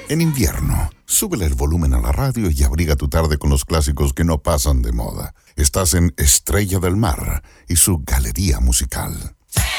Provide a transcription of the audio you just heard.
En invierno, súbele el volumen a la radio y abriga tu tarde con los clásicos que no pasan de moda. Estás en Estrella del Mar y su galería musical.